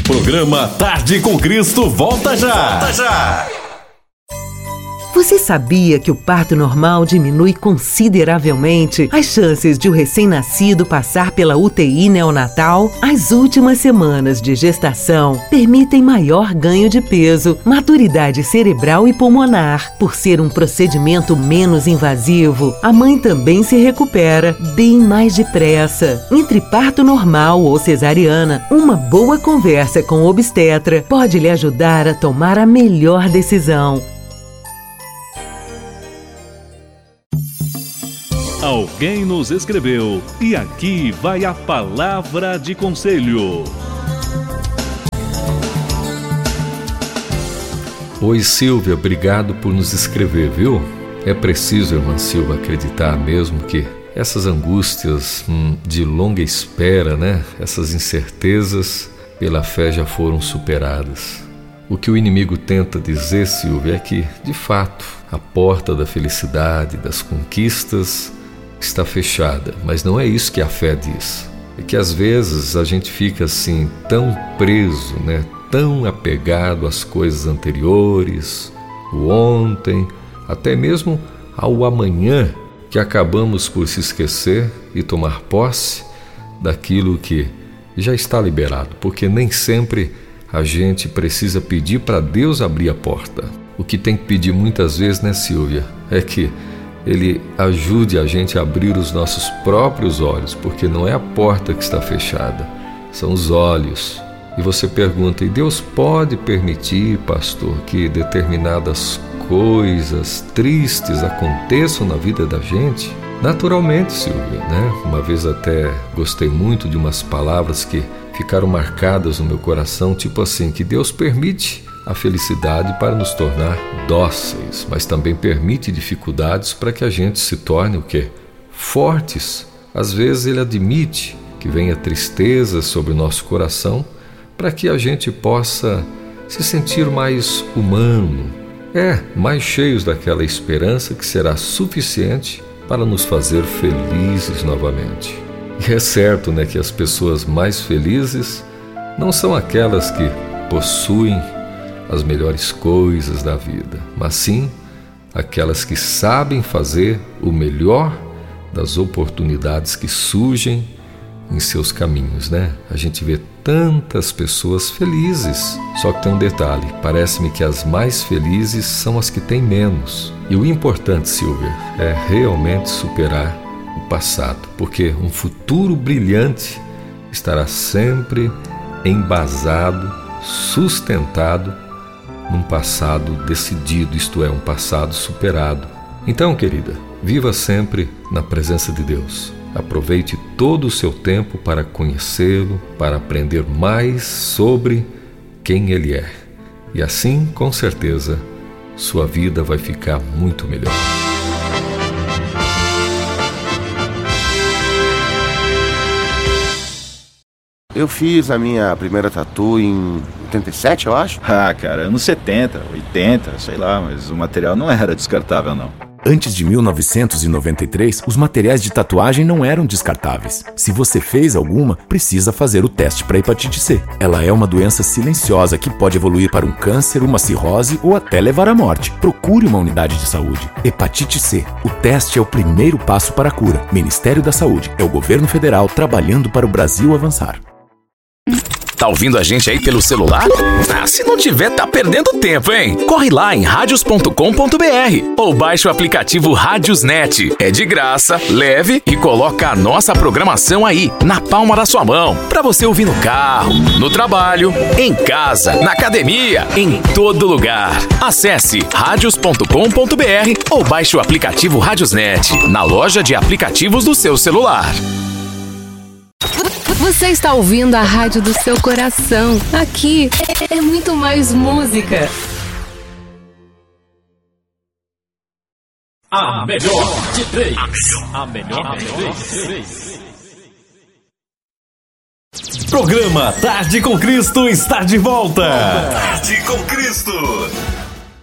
Programa Tarde com Cristo volta já. Você sabia que o parto normal diminui consideravelmente as chances de o recém-nascido passar pela UTI neonatal? As últimas semanas de gestação permitem maior ganho de peso, maturidade cerebral e pulmonar. Por ser um procedimento menos invasivo, a mãe também se recupera bem mais depressa. Entre parto normal ou cesariana, uma boa conversa com o obstetra pode lhe ajudar a tomar a melhor decisão. Alguém nos escreveu e aqui vai a palavra de conselho. Oi Silvia, obrigado por nos escrever, viu? É preciso, irmã Silvia, acreditar mesmo que essas angústias de longa espera, né? Essas incertezas pela fé já foram superadas. O que o inimigo tenta dizer, Silvia, é que, de fato, a porta da felicidade, das conquistas está fechada, mas não é isso que a fé diz. É que às vezes a gente fica assim tão preso, né? Tão apegado às coisas anteriores, o ontem, até mesmo ao amanhã, que acabamos por se esquecer e tomar posse daquilo que já está liberado, porque nem sempre a gente precisa pedir para Deus abrir a porta. O que tem que pedir muitas vezes, né, Silvia, é que Ele ajude a gente a abrir os nossos próprios olhos, porque não é a porta que está fechada, são os olhos. E você pergunta, e Deus pode permitir, pastor, que determinadas coisas tristes aconteçam na vida da gente? Naturalmente, Silvia, né? Uma vez até gostei muito de umas palavras que ficaram marcadas no meu coração, tipo assim, que Deus permite a felicidade para nos tornar dóceis, mas também permite dificuldades para que a gente se torne o quê? Fortes. Às vezes Ele admite que venha tristeza sobre o nosso coração para que a gente possa se sentir mais humano, mais cheios daquela esperança que será suficiente para nos fazer felizes novamente. E é certo, né, que as pessoas mais felizes não são aquelas que possuem as melhores coisas da vida, mas sim aquelas que sabem fazer o melhor das oportunidades que surgem em seus caminhos, né? A gente vê tantas pessoas felizes, só que tem um detalhe, parece-me que as mais felizes são as que têm menos. E o importante, Silvia, é realmente superar o passado, porque um futuro brilhante estará sempre embasado, sustentado num passado decidido, isto é, um passado superado. Então, querida, viva sempre na presença de Deus. Aproveite todo o seu tempo para conhecê-lo, para aprender mais sobre quem Ele é. E assim, com certeza, sua vida vai ficar muito melhor. Eu fiz a minha primeira tatu em 87, eu acho. Cara, anos 70, 80, sei lá, mas o material não era descartável, não. Antes de 1993, os materiais de tatuagem não eram descartáveis. Se você fez alguma, precisa fazer o teste para hepatite C. Ela é uma doença silenciosa que pode evoluir para um câncer, uma cirrose ou até levar à morte. Procure uma unidade de saúde. Hepatite C. O teste é o primeiro passo para a cura. Ministério da Saúde. É o governo federal trabalhando para o Brasil avançar. Tá ouvindo a gente aí pelo celular? Se não tiver, tá perdendo tempo, hein? Corre lá em radios.com.br ou baixe o aplicativo Radiosnet. É de graça, leve e coloca a nossa programação aí, na palma da sua mão, pra você ouvir no carro, no trabalho, em casa, na academia, em todo lugar. Acesse radios.com.br ou baixe o aplicativo Radiosnet na loja de aplicativos do seu celular. Você está ouvindo a rádio do seu coração. Aqui é muito mais música. A melhor de três. A melhor de três. Programa Tarde com Cristo está de volta. Tarde com Cristo.